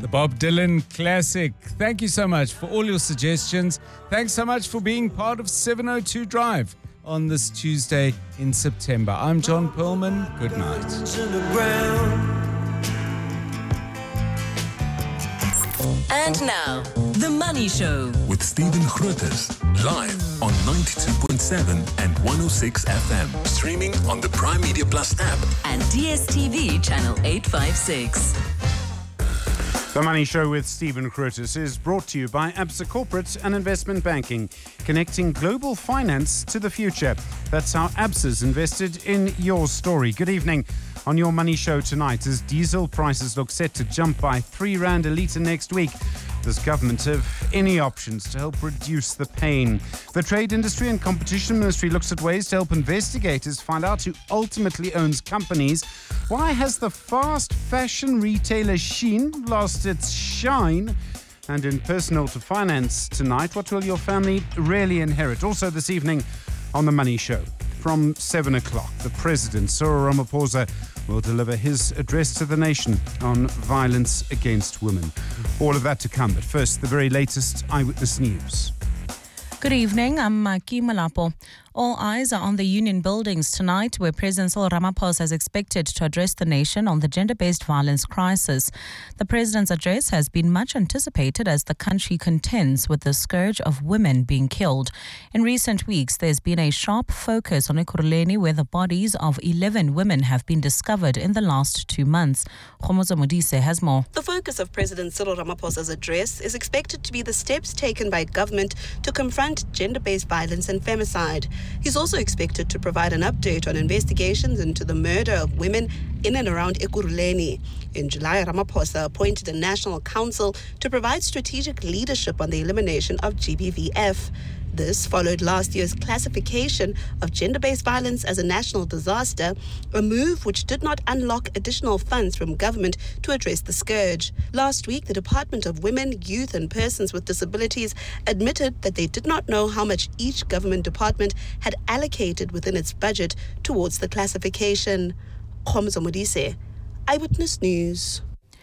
the Bob Dylan classic. Thank you so much for all your suggestions. Thanks so much for being part of 702 Drive on this Tuesday in September. I'm John Perlman. Good night. And now, The Money Show with Stephen Grootes, live on 92.7 and 106 FM. Streaming on the Prime Media Plus app and DSTV channel 856. The Money Show with Stephen Grootes is brought to you by Absa Corporate and Investment Banking, connecting global finance to the future. That's how Absa's invested in your story. Good evening. On your Money Show tonight, as diesel prices look set to jump by R3 a litre next week, does government have any options to help reduce the pain? The Trade Industry and Competition Ministry looks at ways to help investigators find out who ultimately owns companies. Why has the fast fashion retailer Shein lost its shine? And in Personal to Finance tonight, what will your family really inherit? Also this evening on The Money Show, from 7 o'clock, the President, Cyril Ramaphosa, will deliver his address to the nation on violence against women. All of that to come, but first, the very latest Eyewitness News. Good evening, I'm Maki Malapo. All eyes are on the Union Buildings tonight, where President Cyril Ramaphosa is expected to address the nation on the gender-based violence crisis. The President's address has been much anticipated as the country contends with the scourge of women being killed. In recent weeks, there's been a sharp focus on Ekurhuleni, where the bodies of 11 women have been discovered in the last 2 months. Khomozo Modise has more. The focus of President Cyril Ramaphosa's address is expected to be the steps taken by government to confront gender-based violence and femicide. He's also expected to provide an update on investigations into the murder of women in and around Ekurhuleni. In July, Ramaphosa appointed a national council to provide strategic leadership on the elimination of GBVF. This followed last year's classification of gender-based violence as a national disaster, a move which did not unlock additional funds from government to address the scourge. Last week, the Department of Women, Youth and Persons with Disabilities admitted that they did not know how much each government department had allocated within its budget towards the classification. Khomozo Modise, Eyewitness News.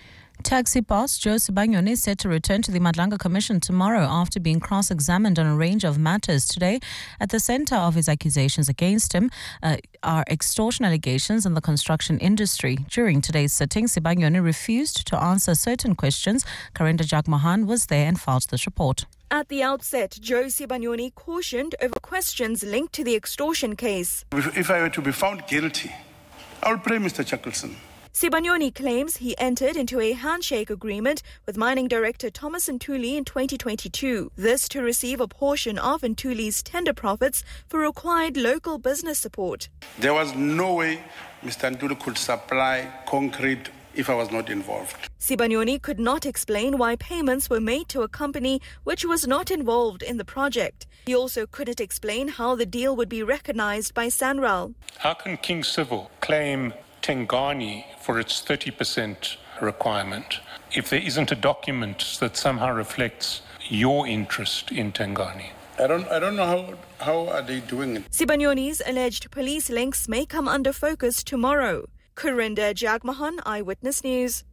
Taxi boss Joe Sibanyoni is set to return to the Madlanga Commission tomorrow after being cross-examined on a range of matters. Today, at the center of his accusations against him are extortion allegations in the construction industry. During today's sitting, Sibanyoni refused to answer certain questions. Karinda Jagmohan was there and filed this report. At the outset, Joe Sibanyoni cautioned over questions linked to the extortion case. If I were to be found guilty, I will pray Mr. Chuckleson. Sibanyoni claims he entered into a handshake agreement with mining director Thomas Ntuli in 2022. This to receive a portion of Ntuli's tender profits for required local business support. There was no way Mr. Ntuli could supply concrete if I was not involved. Sibanyoni could not explain why payments were made to a company which was not involved in the project. He also couldn't explain how the deal would be recognized by SANRAL. How can King Civil claim Tengani for its 30% requirement if there isn't a document that somehow reflects your interest in Tengani? I don't know how are they doing it. Sibanyoni's alleged police links may come under focus tomorrow. Karinda Jagmohan, Eyewitness News.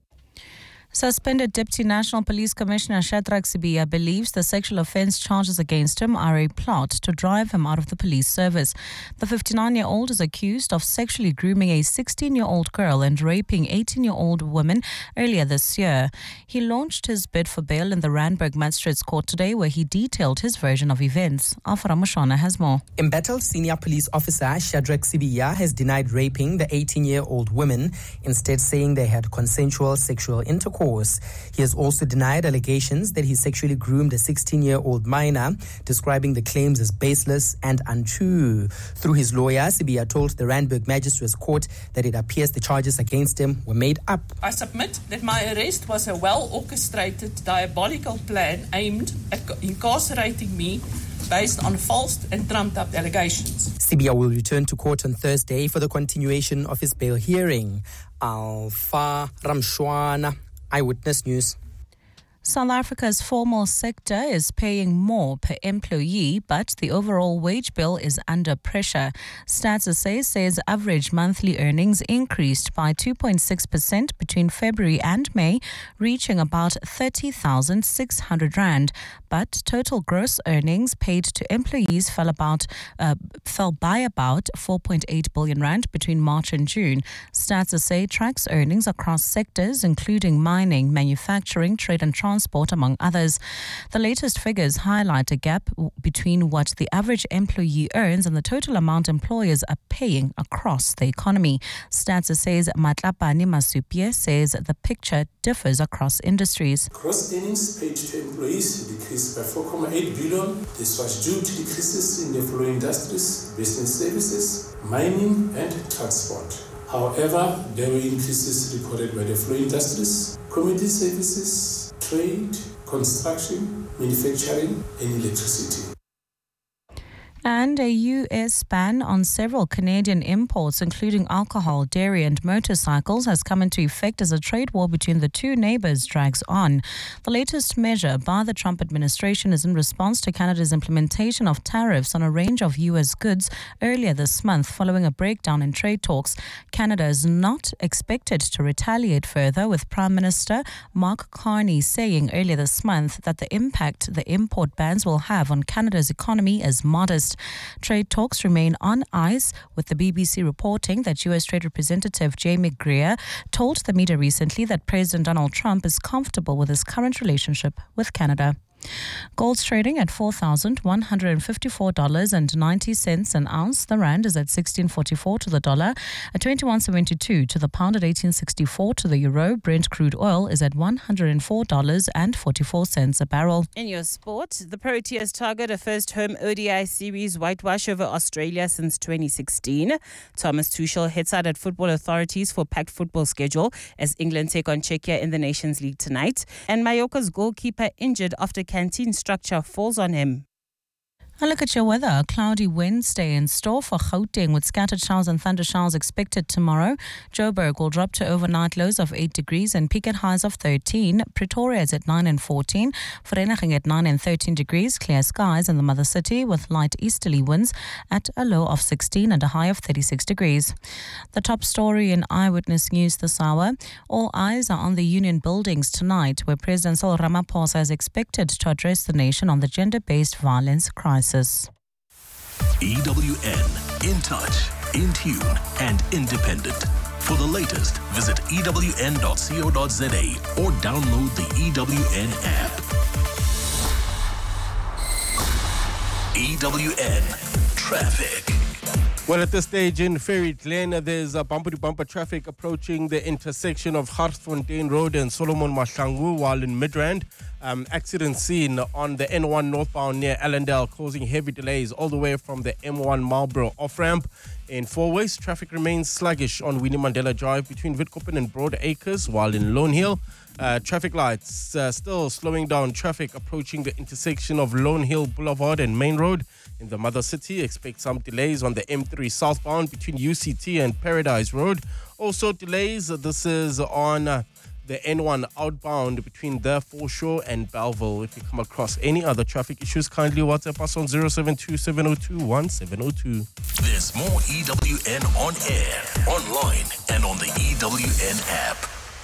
Suspended Deputy National Police Commissioner Shadrack Sibiya believes the sexual offence charges against him are a plot to drive him out of the police service. The 59-year-old is accused of sexually grooming a 16-year-old girl and raping 18-year-old women earlier this year. He launched his bid for bail in the Randburg Magistrates Court today, where he detailed his version of events. Afra Mushwana has more. Embattled senior police officer Shadrack Sibiya has denied raping the 18-year-old women, instead saying they had consensual sexual intercourse. He has also denied allegations that he sexually groomed a 16-year-old minor, describing the claims as baseless and untrue. Through his lawyer, Sibiya told the Randburg Magistrates Court that it appears the charges against him were made up. I submit that my arrest was a well-orchestrated, diabolical plan aimed at incarcerating me based on false and trumped-up allegations. Sibiya will return to court on Thursday for the continuation of his bail hearing. Alpha Ramshwana, Eyewitness News. South Africa's formal sector is paying more per employee, but the overall wage bill is under pressure. Stats SA says average monthly earnings increased by 2.6% between February and May, reaching about 30,600 rand. But total gross earnings paid to employees fell by about 4.8 billion rand between March and June. Stats SA tracks earnings across sectors, including mining, manufacturing, trade and transport, among others. The latest figures highlight a gap between what the average employee earns and the total amount employers are paying across the economy. Stats says Matlapane Masupie says the picture differs across industries. Gross earnings paid to employees decreased by 4.8 billion. This was due to decreases in the following industries: business services, mining and transport. However, there were increases reported by the following industries: commodity services, trade, construction, manufacturing and electricity. And a U.S. ban on several Canadian imports, including alcohol, dairy and motorcycles, has come into effect as a trade war between the two neighbours drags on. The latest measure by the Trump administration is in response to Canada's implementation of tariffs on a range of U.S. goods earlier this month, following a breakdown in trade talks. Canada is not expected to retaliate further, with Prime Minister Mark Carney saying earlier this month that the impact the import bans will have on Canada's economy is modest. Trade talks remain on ice, with the BBC reporting that U.S. Trade Representative Jamie Greer told the media recently that President Donald Trump is comfortable with his current relationship with Canada. Gold's trading at $4,154.90 an ounce. The rand is at 16.44 to the dollar, at 21.72 to the pound, at 18.64 to the euro. Brent crude oil is at $104.44 a barrel. In your sport, the Proteas target a first home ODI series whitewash over Australia since 2016. Thomas Tuchel hits out at football authorities for packed football schedule as England take on Czechia in the Nations League tonight. And Mallorca's goalkeeper injured after canteen structure falls on him. A look at your weather. A cloudy Wednesday in store for Gauteng, with scattered showers and thunder showers expected tomorrow. Joburg will drop to overnight lows of 8 degrees and peak at highs of 13. Pretoria is at 9 and 14. Vereeniging at 9 and 13 degrees. Clear skies in the mother city with light easterly winds at a low of 16 and a high of 36 degrees. The top story in Eyewitness News this hour. All eyes are on the Union Buildings tonight, where President Cyril Ramaphosa is expected to address the nation on the gender-based violence crisis. EWN, in touch, in tune and independent. For the latest, visit ewn.co.za or download the EWN app. EWN Traffic. Well, at this stage in Ferry Glen, there's a bumper-to-bumper traffic approaching the intersection of Hartfontein Road and Solomon Mahlangu, while in Midrand, accident scene on the N1 northbound near Allendale, causing heavy delays all the way from the M1 Marlborough off-ramp. In Fourways, traffic remains sluggish on Winnie Mandela Drive between Witkoppen and Broad Acres, while in Lone Hill, traffic lights still slowing down traffic approaching the intersection of Lone Hill Boulevard and Main Road. In the mother city, expect some delays on the M3 southbound between UCT and Paradise Road. Also delays, this is on the N1 outbound between the Foreshore and Belleville. If you come across any other traffic issues, kindly WhatsApp us on 072-702-1702. There's more EWN on air, online and on the EWN app.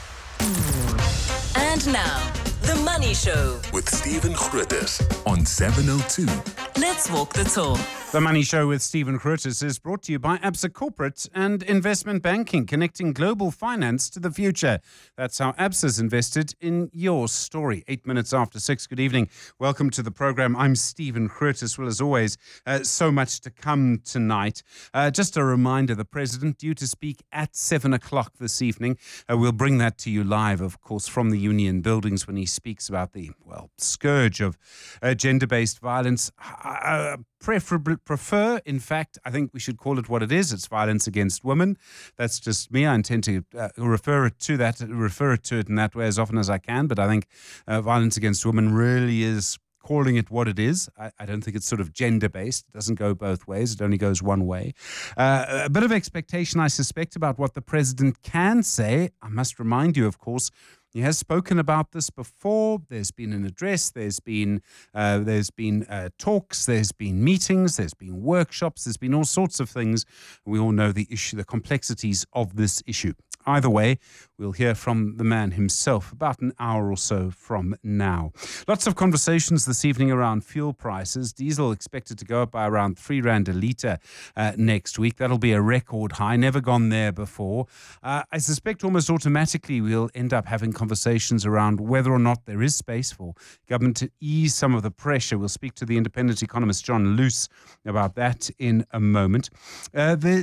And now, The Money Show with Stephen Grootes on 702. Let's walk the talk. The Money Show with Stephen Grootes is brought to you by Absa Corporate and Investment Banking, connecting global finance to the future. That's how Absa's invested in your story. 8 minutes after 6. Good evening. Welcome to the program. I'm Stephen Grootes. Well, as always, so much to come tonight. Just a reminder, the President due to speak at 7 o'clock this evening. We'll bring that to you live, of course, from the Union Buildings when he speaks about the, scourge of gender-based violence. Prefer, in fact, I think we should call it what it is. It's violence against women. That's just me. I intend to refer it to it in that way as often as I can. But I think violence against women really is calling it what it is. I don't think it's sort of gender-based. It doesn't go both ways. It only goes one way. A bit of expectation, I suspect, about what the President can say. I must remind you, of course, He has spoken about this before. There's been an address, there's been talks, there's been meetings, there's been workshops, there's been all sorts of things. We all know the issue, the complexities of this issue. Either way, we'll hear from the man himself about an hour or so from now. Lots of conversations this evening around fuel prices. Diesel expected to go up by around 3 Rand a litre next week. That'll be a record high, never gone there before. I suspect almost automatically we'll end up having conversations around whether or not there is space for government to ease some of the pressure. We'll speak to the independent economist John Luce about that in a moment. The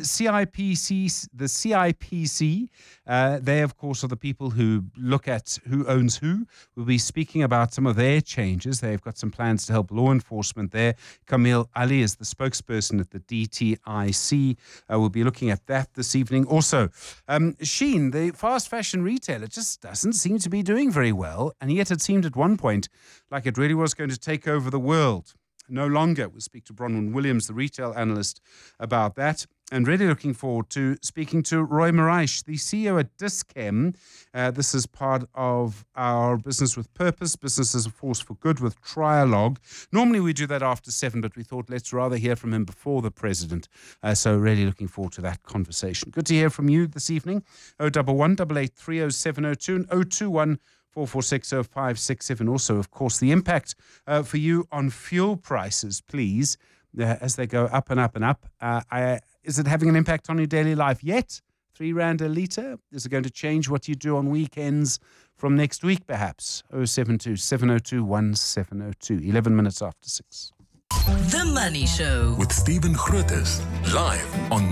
CIPC, they, of course, are the people who look at who owns who. We'll be speaking about some of their changes. They've got some plans to help law enforcement there. Camille Ali is the spokesperson at the DTIC. We'll be looking at that this evening. Also, Shein, the fast fashion retailer, just doesn't seem to be doing very well, and yet it seemed at one point like it really was going to take over the world. No longer. We'll speak to Bronwyn Williams, the retail analyst, about that. And really looking forward to speaking to Roy Maraish, the CEO at Dis-Chem. This is part of our Business with Purpose, Business as a Force for Good with Trialogue. Normally we do that after 7, but we thought let's rather hear from him before the president. So really looking forward to that conversation. Good to hear from you this evening. 011 883 0702 and 021 446 0567. Also, of course, the impact for you on fuel prices, please, as they go up and up and up. Is it having an impact on your daily life yet? 3 Rand a litre? Is it going to change what you do on weekends from next week, perhaps? 072 702 1702. 11 minutes after 6. The Money Show with Stephen Grootes, live on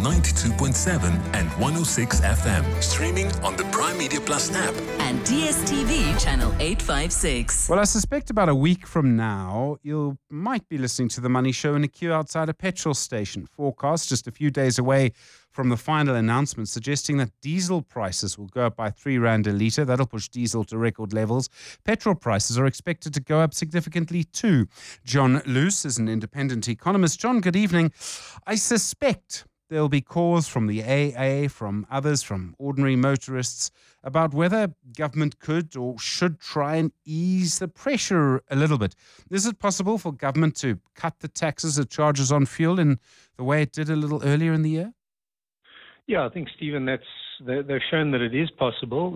92.7 and 106 FM. Streaming on the Prime Media Plus app and DSTV channel 856. Well, I suspect about a week from now, you might be listening to The Money Show in a queue outside a petrol station. Forecast just a few days away from the final announcement suggesting that diesel prices will go up by 3 Rand a litre. That'll push diesel to record levels. Petrol prices are expected to go up significantly too. John Luce is an independent economist. John, good evening. I suspect there'll be calls from the AA, from others, from ordinary motorists about whether government could or should try and ease the pressure a little bit. Is it possible for government to cut the taxes it charges on fuel in the way it did a little earlier in the year? Yeah, I think, Stephen, they've shown that it is possible.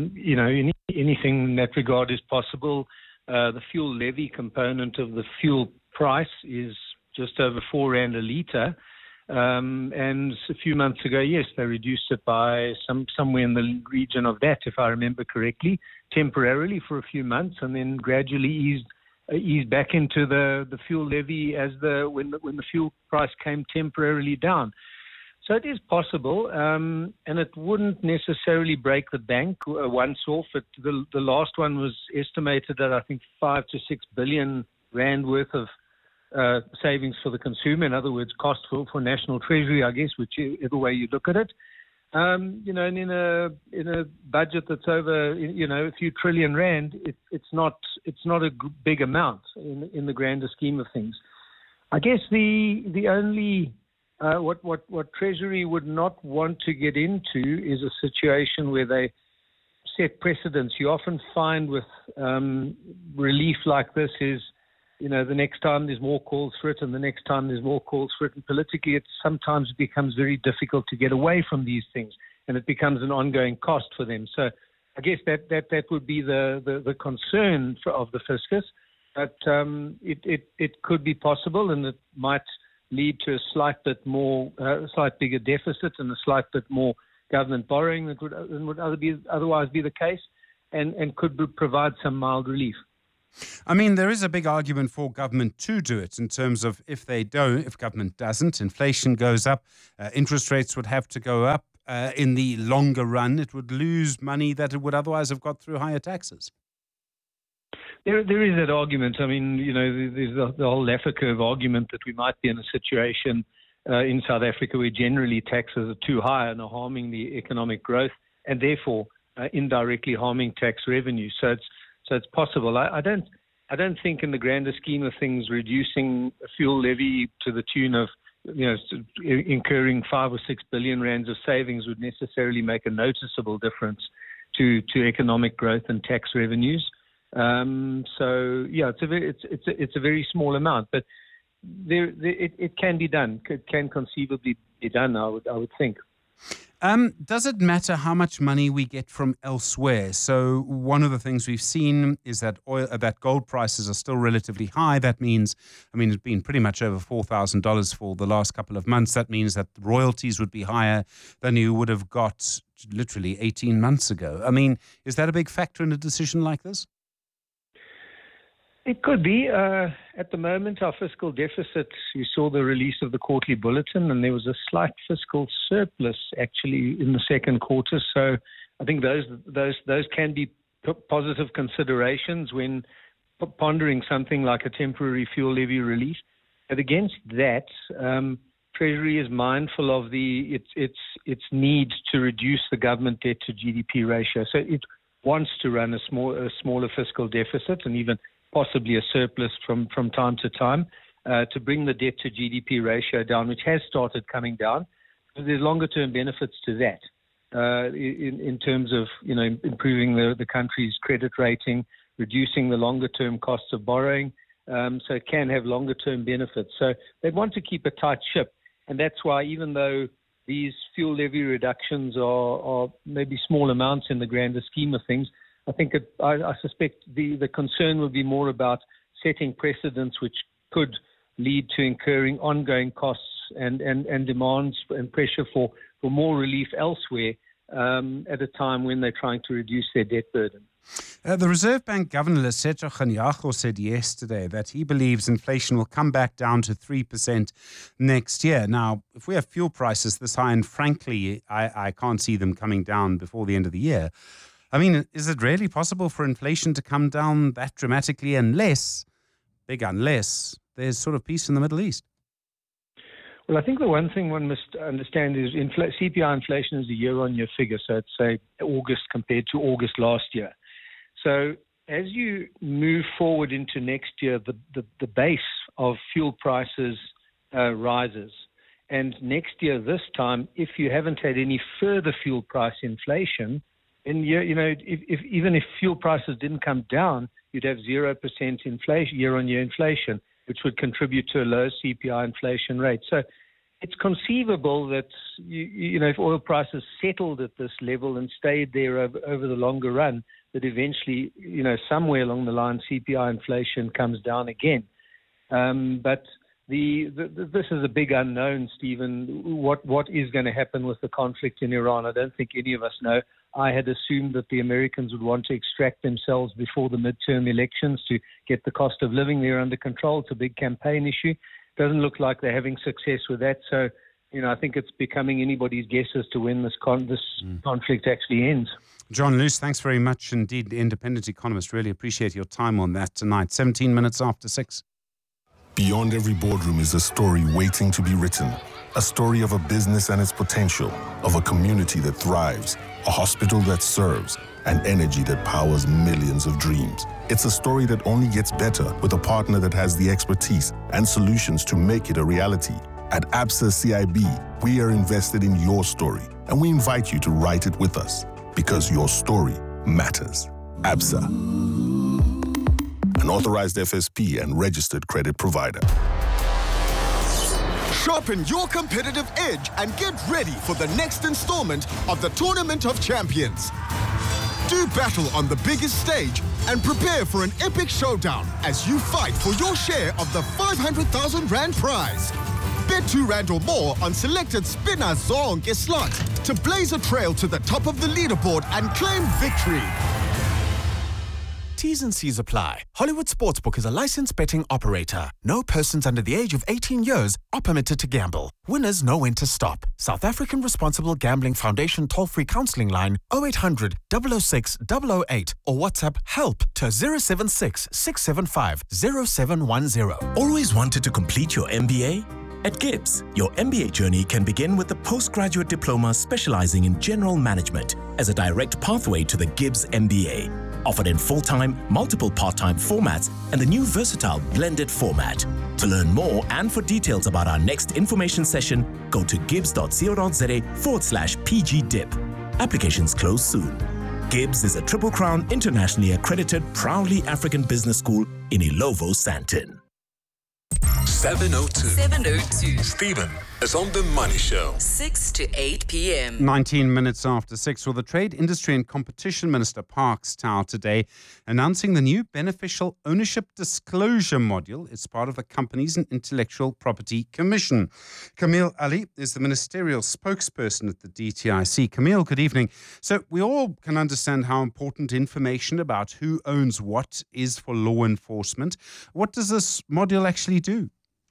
Anything in that regard is possible. The fuel levy component of the fuel price is just over 4 Rand a litre. And a few months ago, yes, they reduced it by somewhere in the region of that, if I remember correctly, temporarily for a few months, and then gradually eased back into the fuel levy when the fuel price came temporarily down. So it is possible, and it wouldn't necessarily break the bank once off. The last one was estimated at, I think, 5 to 6 billion Rand worth of savings for the consumer. In other words, cost for National Treasury, I guess, whichever way you look at it. And in a budget that's over, a few trillion Rand, it's not a big amount in the grander scheme of things. I guess the only what Treasury would not want to get into is a situation where they set precedents. You often find with relief like this is, the next time there's more calls for it and the next time there's more calls for it. And politically, it sometimes becomes very difficult to get away from these things, and it becomes an ongoing cost for them. So I guess that would be the concern of the fiscus. But it could be possible, and it might lead to a slight bigger deficit and a slight bit more government borrowing than would otherwise be the case, and could provide some mild relief. I mean, there is a big argument for government to do it in terms of if government doesn't, inflation goes up, interest rates would have to go up. In the longer run, it would lose money that it would otherwise have got through higher taxes. There is that argument. I mean, there's the whole Laffer curve argument that we might be in a situation in South Africa where generally taxes are too high and are harming the economic growth and therefore indirectly harming tax revenue. So it's possible. I don't think in the grander scheme of things reducing a fuel levy to the tune of incurring 5 or 6 billion rands of savings would necessarily make a noticeable difference to economic growth and tax revenues. It's a very small amount, but it can be done. It can conceivably be done, I would think. Does it matter how much money we get from elsewhere? So one of the things we've seen is that that gold prices are still relatively high. That means, it's been pretty much over $4,000 for the last couple of months. That means that royalties would be higher than you would have got literally 18 months ago. Is that a big factor in a decision like this? It could be. At the moment, our fiscal deficit, you saw the release of the quarterly bulletin, and there was a slight fiscal surplus actually in the second quarter. So I think those can be positive considerations when pondering something like a temporary fuel levy relief. But against that, Treasury is mindful of its need to reduce the government debt to GDP ratio. So it wants to run a smaller fiscal deficit and even possibly a surplus from time to time to bring the debt to GDP ratio down, which has started coming down. So there's longer-term benefits to that in terms of improving the country's credit rating, reducing the longer-term costs of borrowing. So it can have longer-term benefits. So they want to keep a tight ship, and that's why even though these fuel levy reductions are maybe small amounts in the grander scheme of things, I suspect the concern will be more about setting precedents which could lead to incurring ongoing costs and demands and pressure for more relief elsewhere at a time when they're trying to reduce their debt burden. The Reserve Bank Governor Lesetja Kganyago said yesterday that he believes inflation will come back down to 3% next year. Now, if we have fuel prices this high, and frankly, I can't see them coming down before the end of the year, is it really possible for inflation to come down that dramatically unless there's sort of peace in the Middle East? Well, I think the one thing one must understand is CPI inflation is a year-on-year figure, so it's say August compared to August last year. So as you move forward into next year, the base of fuel prices rises. And next year, this time, if you haven't had any further fuel price inflation, and even if fuel prices didn't come down, you'd have 0% inflation, year-on-year inflation, which would contribute to a low CPI inflation rate. So it's conceivable that if oil prices settled at this level and stayed there over the longer run, that eventually, somewhere along the line, CPI inflation comes down again. But this is a big unknown, Stephen. What is going to happen with the conflict in Iran? I don't think any of us know. I had assumed that the Americans would want to extract themselves before the midterm elections to get the cost of living there under control. It's a big campaign issue. Doesn't look like they're having success with that. So, I think it's becoming anybody's guess as to when this conflict actually ends. John Luce, thanks very much indeed. The Independent Economist, really appreciate your time on that tonight. 17 minutes after 6. Beyond every boardroom is a story waiting to be written. A story of a business and its potential, of a community that thrives, a hospital that serves, and energy that powers millions of dreams. It's a story that only gets better with a partner that has the expertise and solutions to make it a reality. At Absa CIB, we are invested in your story, and we invite you to write it with us, because your story matters. Absa, an authorized FSP and registered credit provider. Sharpen your competitive edge and get ready for the next installment of the Tournament of Champions. Do battle on the biggest stage and prepare for an epic showdown as you fight for your share of the 500,000 Rand prize. Bet R2 or more on selected Spinner Zonke slots to blaze a trail to the top of the leaderboard and claim victory. T's and C's apply. Hollywood Sportsbook is a licensed betting operator. No persons under the age of 18 years are permitted to gamble. Winners know when to stop. South African Responsible Gambling Foundation toll-free counseling line 0800 006 008 or WhatsApp HELP to 076 675 0710. Always wanted to complete your MBA? At GIBS, your MBA journey can begin with a postgraduate diploma specializing in general management as a direct pathway to the GIBS MBA. Offered in full-time, multiple part-time formats, and the new versatile blended format. To learn more and for details about our next information session, go to gibs.co.za/PGDip. Applications close soon. GIBS is a Triple Crown internationally accredited, proudly African business school in Ilovo, Sandton. 702. 702. Stephen is on The Money Show. 6 to 8 p.m. 19 minutes after 6. Well, the Trade, Industry and Competition Minister Parks Tau today announcing the new Beneficial Ownership Disclosure module. It's part of the Companies and Intellectual Property Commission. Camille Ali is the ministerial spokesperson at the DTIC. Camille, good evening. So we all can understand how important information about who owns what is for law enforcement. What does this module actually do?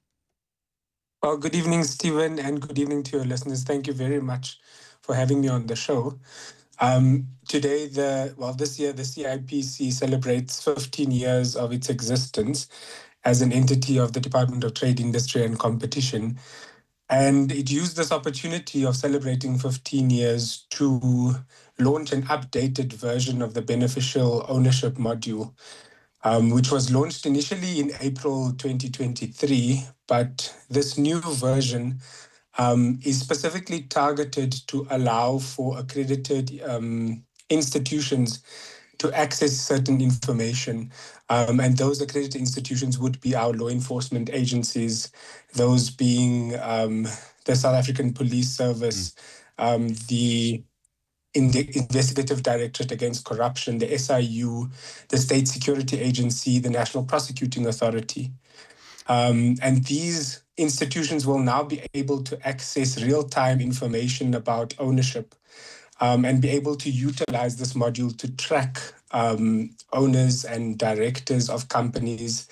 Well, good evening, Stephen, and good evening to your listeners. Thank you very much for having me on the show. Today, this year, the CIPC celebrates 15 years of its existence as an entity of the Department of Trade, Industry and Competition. And it used this opportunity of celebrating 15 years to launch an updated version of the Beneficial Ownership module, which was launched initially in April 2023, but this new version is specifically targeted to allow for accredited institutions to access certain information. And those accredited institutions would be our law enforcement agencies, those being the South African Police Service, the Investigative Directorate Against Corruption, the SIU, the State Security Agency, the National Prosecuting Authority. And these institutions will now be able to access real-time information about ownership and be able to utilize this module to track owners and directors of companies.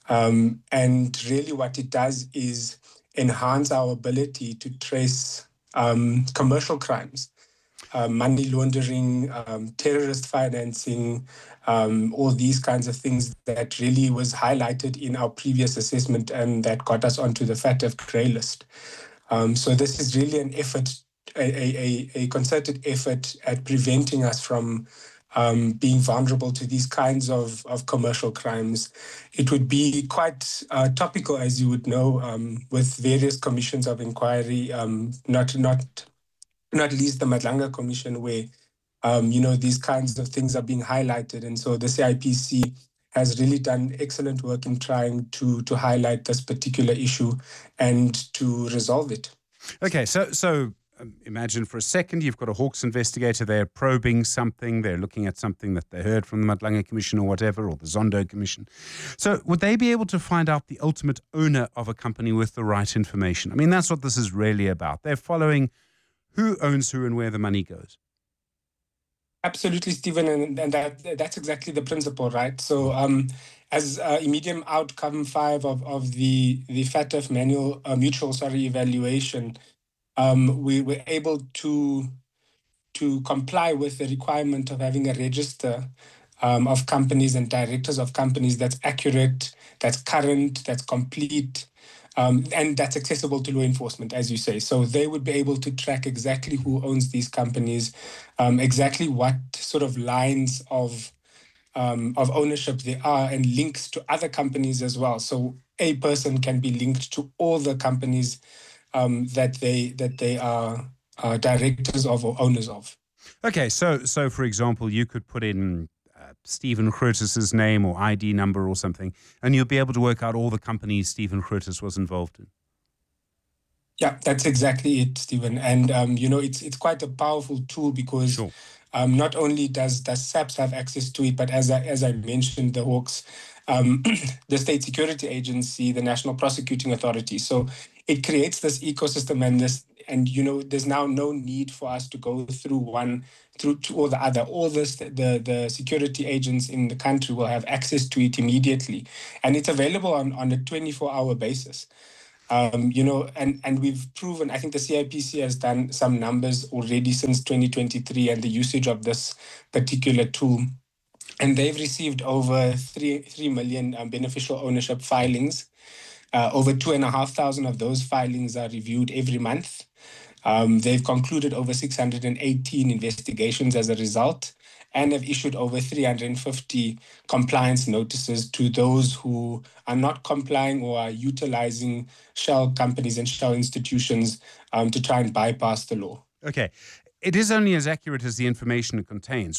And really what it does is enhance our ability to trace commercial crimes. Money laundering, terrorist financing, all these kinds of things that really was highlighted in our previous assessment and that got us onto the FATF grey list. So this is really an effort, a concerted effort at preventing us from being vulnerable to these kinds of commercial crimes. It would be quite topical, as you would know, with various commissions of inquiry, not least the Madlanga Commission, where, these kinds of things are being highlighted. And so the CIPC has really done excellent work in trying to highlight this particular issue and to resolve it. Okay, so imagine for a second you've got a Hawks investigator, they're probing something, they're looking at something that they heard from the Madlanga Commission or whatever, or the Zondo Commission. So would they be able to find out the ultimate owner of a company with the right information? I mean, that's what this is really about. They're following who owns who and where the money goes. Absolutely, Stephen, and that's exactly the principle, right? So as immediate outcome 5 of the FATF manual mutual evaluation, we were able to comply with the requirement of having a register of companies and directors of companies that's accurate, that's current, that's complete, and that's accessible to law enforcement, as you say. So they would be able to track exactly who owns these companies, exactly what sort of lines of ownership there are, and links to other companies as well. So a person can be linked to all the companies that they are directors of or owners of. Okay, so for example, you could put in Stephen Grootes' name or ID number or something, and you'll be able to work out all the companies Stephen Grootes was involved in. Yeah, that's exactly it, Stephen. And it's quite a powerful tool because not only does SAPS have access to it, but as I mentioned, the Hawks, the State Security Agency, the National Prosecuting Authority. So it creates this ecosystem and there's now no need for us to go through one to all the other. All this, the security agents in the country will have access to it immediately, and it's available on a 24-hour basis. And we've proven, I think the CIPC has done some numbers already since 2023 and the usage of this particular tool. And they've received over 3 million beneficial ownership filings. Over 2,500 of those filings are reviewed every month. They've concluded over 618 investigations as a result, and have issued over 350 compliance notices to those who are not complying or are utilizing shell companies and shell institutions to try and bypass the law. Okay. It is only as accurate as the information it contains.